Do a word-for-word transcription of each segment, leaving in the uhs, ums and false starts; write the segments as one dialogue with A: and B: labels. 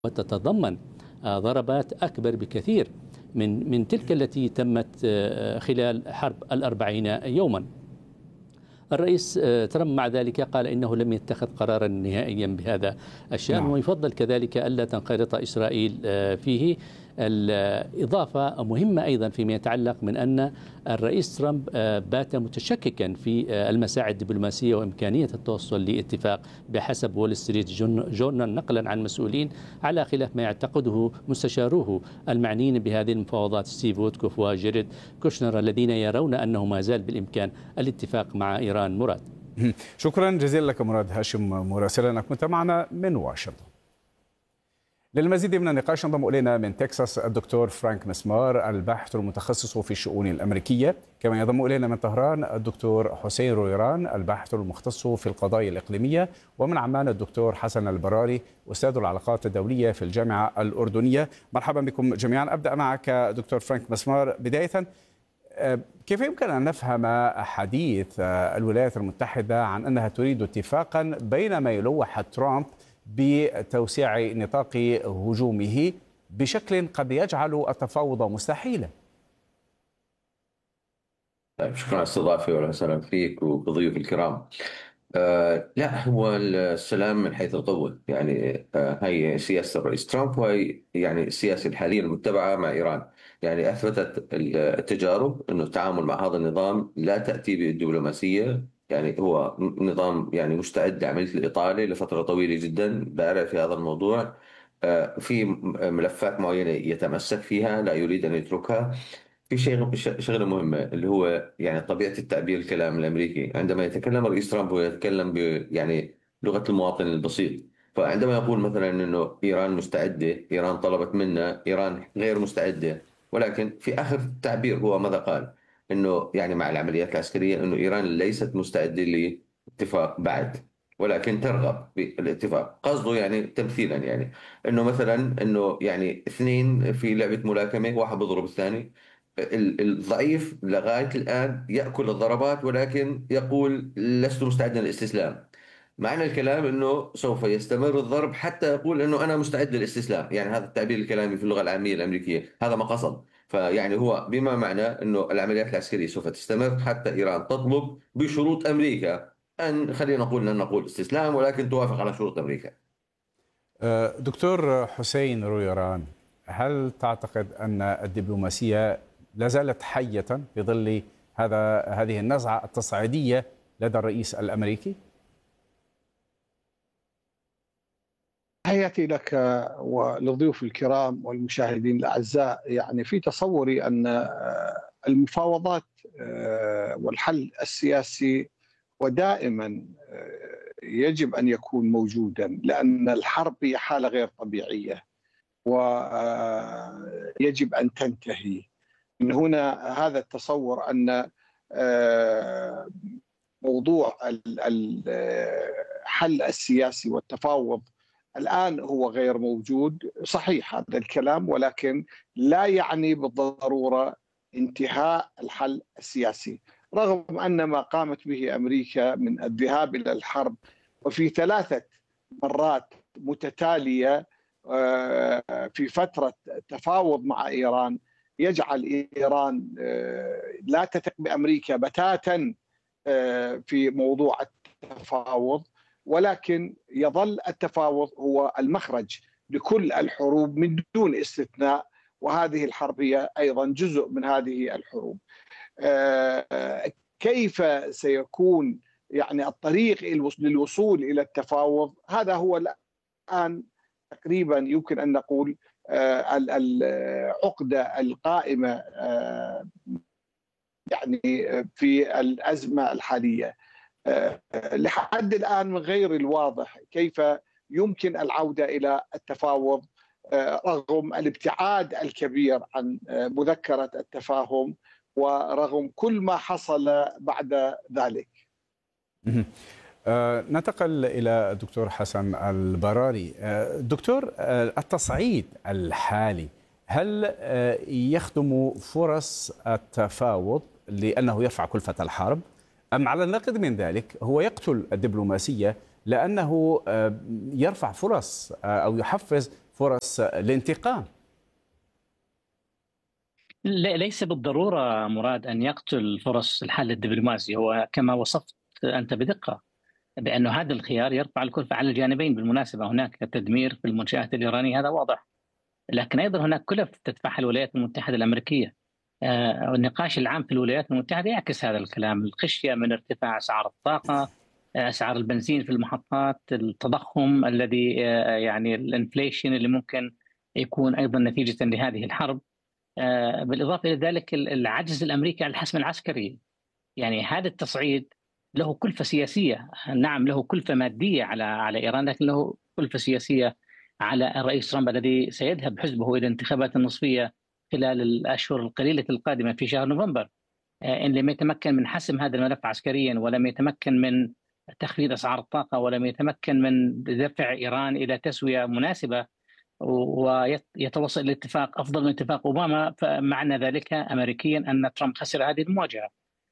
A: وتتضمن ضربات أكبر بكثير من من تلك التي تمت خلال حرب الأربعين يوما. الرئيس ترامب مع ذلك قال إنه لم يتخذ قرارا نهائيا بهذا الشأن، ويفضل كذلك ألا تنخرط إسرائيل فيه. الإضافة مهمة أيضا فيما يتعلق من أن الرئيس ترامب بات متشككا في المساعي الدبلوماسية وإمكانية التوصل لاتفاق بحسب وول ستريت جورنال، نقلا عن مسؤولين على خلاف ما يعتقده مستشاروه المعنيين بهذه المفاوضات ستيف وودكوف وجيريد كوشنر، الذين يرون أنه ما زال بالإمكان الاتفاق مع إيران. مراد،
B: شكرا جزيلا لك مراد هاشم مراسلنا كنت معنا من واشنطن. للمزيد من النقاش انضم الينا من تكساس الدكتور فرانك مسمار الباحث المتخصص في الشؤون الامريكيه، كما ينضم الينا من طهران الدكتور حسين رويران الباحث المختص في القضايا الاقليميه، ومن عمان الدكتور حسن البراري استاذ العلاقات الدوليه في الجامعه الاردنيه. مرحبا بكم جميعا. ابدا معك دكتور فرانك مسمار. بدايه، كيف يمكن ان نفهم حديث الولايات المتحده عن انها تريد اتفاقا بينما يلوح ترامب بتوسيع نطاق هجومه بشكل قد يجعل التفاوض مستحيلا؟
C: طيب، شكرا على الاستضافة واهلا وسهلا فيك وبضيوف الكرام. آه لا، هو السلام من حيث القوة، يعني آه هي سياسة الرئيس ترامب، وهي يعني السياسة الحالية المتبعة مع إيران. يعني أثبتت التجارب أنه التعامل مع هذا النظام لا تأتي بالدبلوماسية. يعني هو نظام يعني مستعد لعملية الإطالة لفترة طويلة جدا، بارع في هذا الموضوع. آه في ملفات معينة يتمسك فيها، لا يريد أن يتركها. في شيء شغله مهمه اللي هو يعني طبيعه التعبير الكلام الامريكي. عندما يتكلم الرئيس ترامب هو يتكلم ب يعني لغه المواطن البسيط. فعندما يقول مثلا انه ايران مستعده، ايران طلبت منا، ايران غير مستعده، ولكن في اخر التعبير هو ماذا قال؟ انه يعني مع العمليات العسكريه انه ايران ليست مستعده لاتفاق بعد، ولكن ترغب بالاتفاق. قصده يعني تمثيلا، يعني انه مثلا انه يعني اثنين في لعبه ملاكمه، واحد بيضرب الثاني، الضعيف لغاية الآن يأكل الضربات ولكن يقول لست مستعدا للاستسلام. معنى الكلام أنه سوف يستمر الضرب حتى يقول أنه أنا مستعد للاستسلام. يعني هذا التعبير الكلامي في اللغة العامية الأمريكية، هذا ما قصد. فيعني هو بما معنى أنه العمليات العسكرية سوف تستمر حتى إيران تطلب بشروط أمريكا أن، خلينا نقول لن نقول استسلام، ولكن توافق على شروط أمريكا.
B: دكتور حسين رويران، هل تعتقد أن الدبلوماسية لا زالت حية في ظل هذا هذه النزعة التصعيدية لدى الرئيس الأمريكي؟
D: تحياتي لك ولضيوف الكرام والمشاهدين الأعزاء. يعني في تصوري أن المفاوضات والحل السياسي ودائما يجب أن يكون موجودا، لأن الحرب هي حالة غير طبيعية ويجب أن تنتهي. من هنا هذا التصور أن موضوع الحل السياسي والتفاوض الآن هو غير موجود. صحيح هذا الكلام، ولكن لا يعني بالضرورة انتهاء الحل السياسي، رغم أن ما قامت به أمريكا من الذهاب إلى الحرب وفي ثلاثة مرات متتالية في فترة تفاوض مع إيران يجعل إيران لا تثق بأمريكا بتاتا في موضوع التفاوض، ولكن يظل التفاوض هو المخرج لكل الحروب من دون استثناء، وهذه الحرب هي أيضا جزء من هذه الحروب. كيف سيكون يعني الطريق للوصول إلى التفاوض؟ هذا هو الآن تقريبا يمكن أن نقول العقدة القائمة يعني في الأزمة الحالية. لحد الآن من غير الواضح كيف يمكن العودة إلى التفاوض رغم الابتعاد الكبير عن مذكرة التفاهم ورغم كل ما حصل بعد ذلك.
B: ننتقل إلى الدكتور حسن البراري. دكتور، التصعيد الحالي هل يخدم فرص التفاوض لأنه يرفع كلفة الحرب، أم على النقيض من ذلك هو يقتل الدبلوماسية لأنه يرفع فرص أو يحفز فرص الانتقام.
E: ليس بالضرورة مراد أن يقتل فرص الحل الدبلوماسي، هو كما وصفت أنت بدقة بأن هذا الخيار يرفع الكلفة على الجانبين. بالمناسبة هناك تدمير في المنشآت الإيرانية، هذا واضح، لكن أيضا هناك كلف تدفعها الولايات المتحدة الأمريكية. النقاش العام في الولايات المتحدة يعكس هذا الكلام، الخشية من ارتفاع أسعار الطاقة، أسعار البنزين في المحطات، التضخم الذي يعني الانفليشن اللي ممكن يكون أيضا نتيجة لهذه الحرب، بالإضافة إلى ذلك العجز الأمريكي على الحسم العسكري. يعني هذا التصعيد له كلفة سياسية، نعم له كلفة مادية على على إيران، لكن له كلفة سياسية على الرئيس ترامب الذي سيذهب حزبه إلى انتخابات النصفية خلال الأشهر القليلة القادمة في شهر نوفمبر. إن لم يتمكن من حسم هذا الملف عسكريا، ولم يتمكن من تخفيض أسعار الطاقة، ولم يتمكن من دفع إيران إلى تسوية مناسبة ويتوصل إلى اتفاق أفضل من اتفاق أوباما، فمعنى ذلك أمريكيا أن ترامب خسر هذه المواجهة.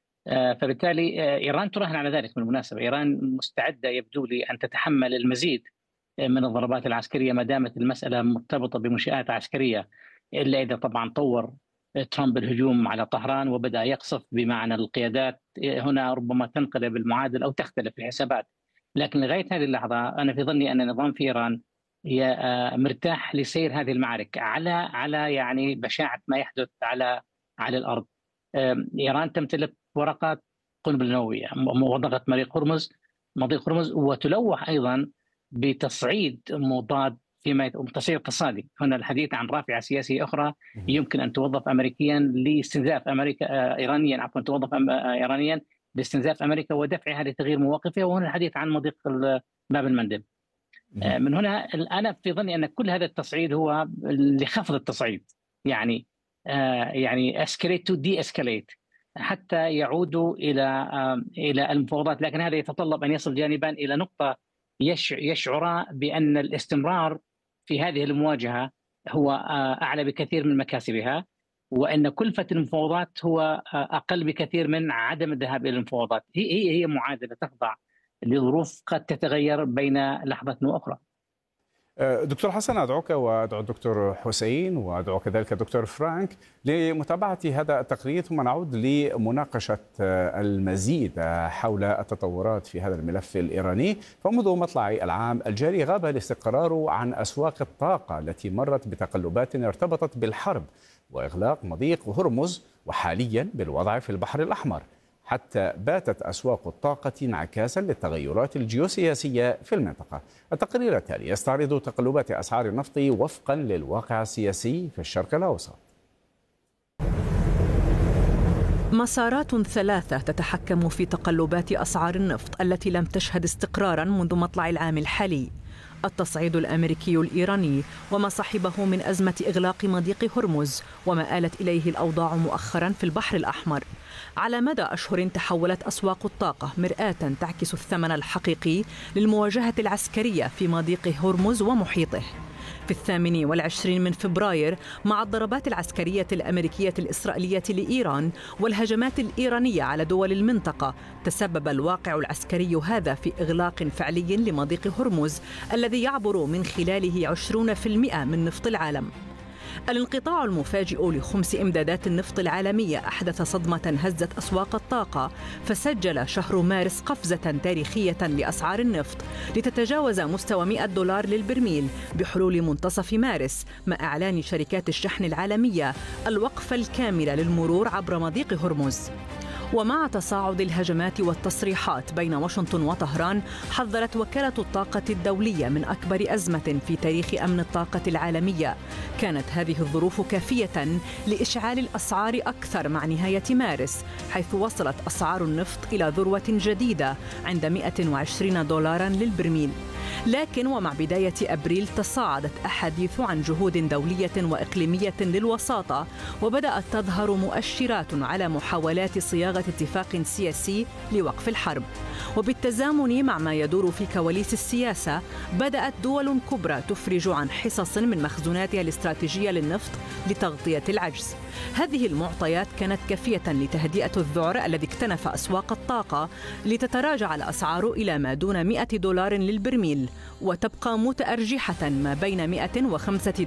E: فبالتالي إيران تراهن على ذلك. بالمناسبة إيران مستعدة يبدو لي أن تتحمل المزيد من الضربات العسكرية ما دامت المسألة مرتبطة بمنشآت عسكرية، إلا إذا طبعا طور ترامب الهجوم على طهران وبدأ يقصف بمعنى القيادات، هنا ربما تنقلب المعادلة أو تختلف الحسابات. لكن لغاية هذه اللحظة أنا في ظني أن النظام في إيران هي مرتاح لسير هذه المعارك على على يعني بشاعة ما يحدث على على الأرض. إيران تمتلك ورقات قنبلة نووية وضغط مضيق هرمز مضيق هرمز وتلوح أيضا بتصعيد مضاد فيما تصعيد اقتصادي. هنا الحديث عن رافعة سياسية أخرى يمكن أن توظف أمريكيا لاستنزاف أمريكا إيرانيا عفوا توظف إيرانيا لاستنزاف أمريكا ودفعها لتغيير مواقفها. وهنا الحديث عن مضيق باب المندب. من هنا أنا في ظني أن كل هذا التصعيد هو لخفض التصعيد، يعني يعني escalate to de-escalate حتى يعودوا إلى إلى المفاوضات. لكن هذا يتطلب أن يصل جانبان إلى نقطة يشعر بأن الاستمرار في هذه المواجهة هو أعلى بكثير من مكاسبها، وأن كلفة المفاوضات هو أقل بكثير من عدم الذهاب إلى المفاوضات. هي هي معادلة تخضع لظروف قد تتغير بين لحظة وأخرى.
B: دكتور حسن، أدعوك وأدعو الدكتور حسين وأدعو كذلك الدكتور فرانك لمتابعة هذا التقرير، ثم نعود لمناقشة المزيد حول التطورات في هذا الملف الإيراني. فمنذ مطلع العام الجاري غاب الاستقرار عن أسواق الطاقة التي مرت بتقلبات ارتبطت بالحرب وإغلاق مضيق هرمز، وحاليا بالوضع في البحر الأحمر، حتى باتت أسواق الطاقة انعكاسا للتغيرات الجيوسياسية في المنطقة. التقرير التالي يستعرض تقلبات أسعار النفط وفقا للواقع السياسي في الشرق الأوسط.
F: مسارات ثلاثة تتحكم في تقلبات أسعار النفط التي لم تشهد استقرارا منذ مطلع العام الحالي: التصعيد الأمريكي الإيراني وما صحبه من أزمة إغلاق مضيق هرمز وما آلت إليه الأوضاع مؤخرا في البحر الأحمر. على مدى أشهر تحولت أسواق الطاقة مرآة تعكس الثمن الحقيقي للمواجهة العسكرية في مضيق هرمز ومحيطه. في الثامن والعشرين من فبراير، مع الضربات العسكرية الأمريكية الإسرائيلية لإيران والهجمات الإيرانية على دول المنطقة، تسبب الواقع العسكري هذا في إغلاق فعلي لمضيق هرمز الذي يعبر من خلاله عشرين بالمئة من نفط العالم. الانقطاع المفاجئ لخمس إمدادات النفط العالمية أحدث صدمة هزت أسواق الطاقة، فسجل شهر مارس قفزة تاريخية لأسعار النفط لتتجاوز مستوى مئة دولار للبرميل بحلول منتصف مارس، مع إعلان شركات الشحن العالمية الوقف الكامل للمرور عبر مضيق هرمز. ومع تصاعد الهجمات والتصريحات بين واشنطن وطهران، حذرت وكالة الطاقة الدولية من أكبر أزمة في تاريخ أمن الطاقة العالمية. كانت هذه الظروف كافية لإشعال الأسعار أكثر مع نهاية مارس، حيث وصلت أسعار النفط إلى ذروة جديدة عند مئة وعشرين دولارا للبرميل. لكن ومع بداية أبريل تصاعدت أحاديث عن جهود دولية وإقليمية للوساطة، وبدأت تظهر مؤشرات على محاولات صياغة اتفاق سياسي لوقف الحرب. وبالتزامن مع ما يدور في كواليس السياسة، بدأت دول كبرى تفرج عن حصص من مخزوناتها الاستراتيجية للنفط لتغطية العجز. هذه المعطيات كانت كافية لتهدئة الذعر الذي اكتنف أسواق الطاقة، لتتراجع الأسعار إلى ما دون مئة دولار للبرميل البرميل، وتبقى متأرجحة ما بين مئة وخمسة